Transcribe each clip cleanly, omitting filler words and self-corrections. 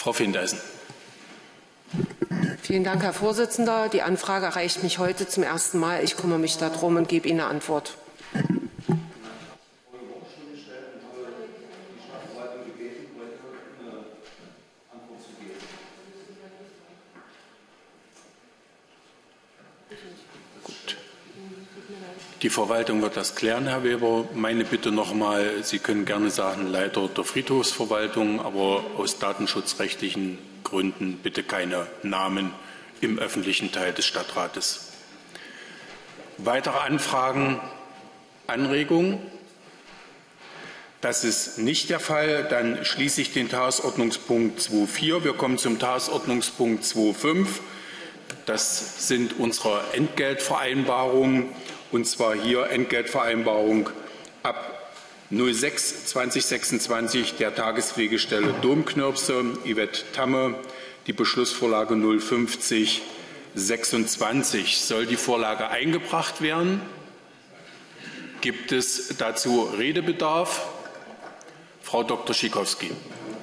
Frau Findeisen. Vielen Dank, Herr Vorsitzender. Die Anfrage erreicht mich heute zum ersten Mal. Ich kümmere mich darum und gebe Ihnen eine Antwort. Die Verwaltung wird das klären, Herr Weber. Meine Bitte noch einmal, Sie können gerne sagen, Leiter der Friedhofsverwaltung, aber aus datenschutzrechtlichen Gründen bitte keine Namen im öffentlichen Teil des Stadtrates. Weitere Anfragen, Anregungen? Das ist nicht der Fall. Dann schließe ich den Tagesordnungspunkt 2.4. Wir kommen zum Tagesordnungspunkt 2.5. Das sind unsere Entgeltvereinbarungen. Und zwar hier Entgeltvereinbarung ab 06/2026 der Tagespflegestelle Domknirpse, Yvette Tamme, die Beschlussvorlage 05026. Soll die Vorlage eingebracht werden? Gibt es dazu Redebedarf? Frau Dr. Schikowski.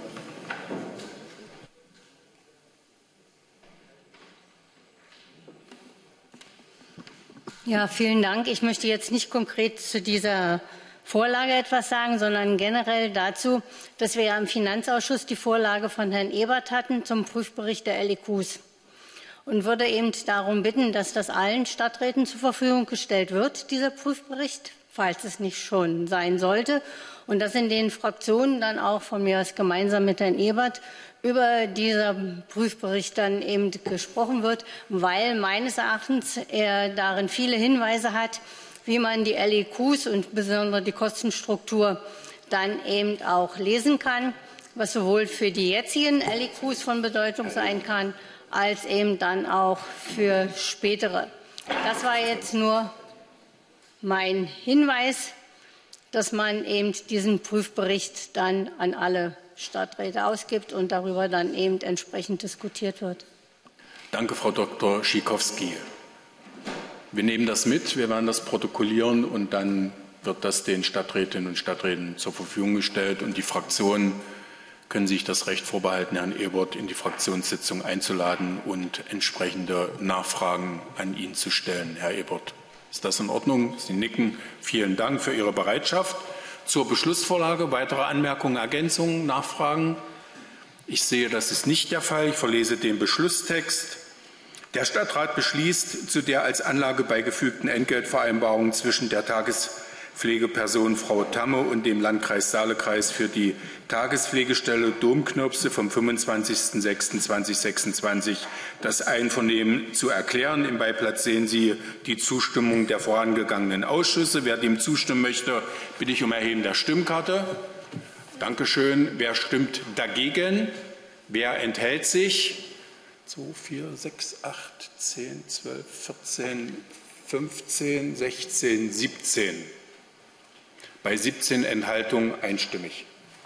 Ja, vielen Dank. Ich möchte jetzt nicht konkret zu dieser Vorlage etwas sagen, sondern generell dazu, dass wir ja im Finanzausschuss die Vorlage von Herrn Ebert hatten zum Prüfbericht der LEQs und würde eben darum bitten, dass das allen Stadträten zur Verfügung gestellt wird, dieser Prüfbericht, falls es nicht schon sein sollte, und dass in den Fraktionen dann auch von mir aus gemeinsam mit Herrn Ebert über diesen Prüfbericht dann eben gesprochen wird, weil meines Erachtens er darin viele Hinweise hat, wie man die LEQs und besonders die Kostenstruktur dann eben auch lesen kann, was sowohl für die jetzigen LEQs von Bedeutung sein kann, als eben dann auch für spätere. Das war jetzt nur mein Hinweis, dass man eben diesen Prüfbericht dann an alle Stadträte ausgibt und darüber dann eben entsprechend diskutiert wird. Danke, Frau Dr. Schikowski. Wir nehmen das mit, wir werden das protokollieren und dann wird das den Stadträtinnen und Stadträten zur Verfügung gestellt und die Fraktionen können sich das Recht vorbehalten, Herrn Ebert in die Fraktionssitzung einzuladen und entsprechende Nachfragen an ihn zu stellen. Herr Ebert, ist das in Ordnung? Sie nicken. Vielen Dank für Ihre Bereitschaft. Zur Beschlussvorlage weitere Anmerkungen, Ergänzungen, Nachfragen? Ich sehe, das ist nicht der Fall. Ich verlese den Beschlusstext. Der Stadtrat beschließt, zu der als Anlage beigefügten Entgeltvereinbarung zwischen der Tagespflegeperson Frau Tamme und dem Landkreis Saale-Kreis für die Tagespflegestelle Domknirpse vom 25.06.2026 das Einvernehmen zu erklären. Im Beiblatt sehen Sie die Zustimmung der vorangegangenen Ausschüsse. Wer dem zustimmen möchte, bitte ich um Erheben der Stimmkarte. Dankeschön. Wer stimmt dagegen? Wer enthält sich? 2, 4, 6, 8, 10, 12, 14, 15, 16, 17. Bei 17 Enthaltungen einstimmig.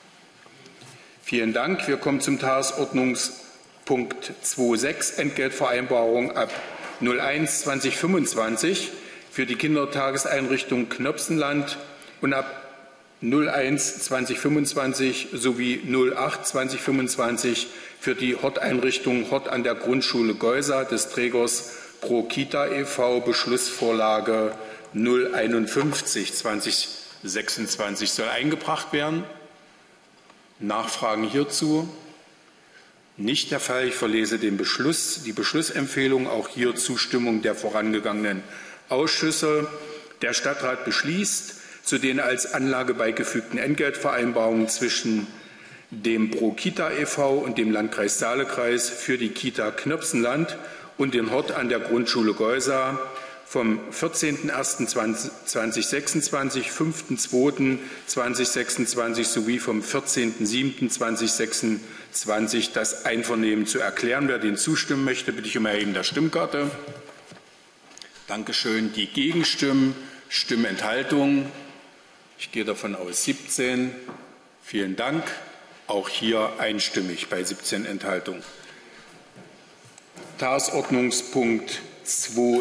Vielen Dank. Wir kommen zum Tagesordnungspunkt 2.6, Entgeltvereinbarung ab 01/2025 für die Kindertageseinrichtung Knöpsenland und ab 01/2025 sowie 08/2025 für die Horteinrichtung Hort an der Grundschule Geusa des Trägers Pro Kita e.V. Beschlussvorlage 051/2026 soll eingebracht werden. Nachfragen hierzu? Nicht der Fall. Ich verlese den Beschluss, die Beschlussempfehlung, auch hier Zustimmung der vorangegangenen Ausschüsse. Der Stadtrat beschließt, zu den als Anlage beigefügten Entgeltvereinbarungen zwischen dem Pro Kita e.V. und dem Landkreis Saale-Kreis für die Kita Knirpsenland und den Hort an der Grundschule Geusa vom 14.01.2026, 5.02.2026 sowie vom 14.07.2026 das Einvernehmen zu erklären. Wer dem zustimmen möchte, bitte ich um Erheben der Stimmkarte. Dankeschön. Die Gegenstimmen, Stimmenthaltungen. Ich gehe davon aus 17. Vielen Dank. Auch hier einstimmig bei 17 Enthaltungen. Tagesordnungspunkt 2.